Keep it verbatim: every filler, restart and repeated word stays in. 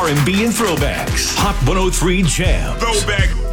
R and B and throwbacks. Hot one oh three Jams. Throwback.